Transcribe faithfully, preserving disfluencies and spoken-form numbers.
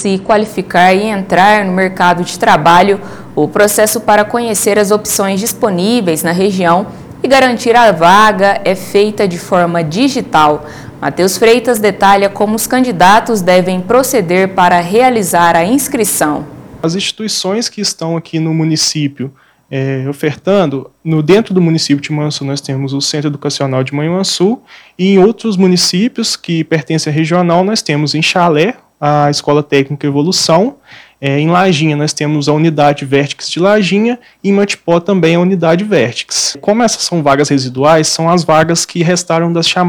se qualificar e entrar no mercado de trabalho, o processo para conhecer as opções disponíveis na região e garantir a vaga é feita de forma digital. Matheus Freitas detalha como os candidatos devem proceder para realizar a inscrição. As instituições que estão aqui no município é, ofertando, no, dentro do município de Manhuaçu nós temos o Centro Educacional de Manhuaçu e em outros municípios que pertencem à regional nós temos em Chalé a Escola Técnica Evolução, é, em Lajinha nós temos a Unidade Vertex de Lajinha e em Matipó também a Unidade Vertex. Como essas são vagas residuais, são as vagas que restaram das chamadas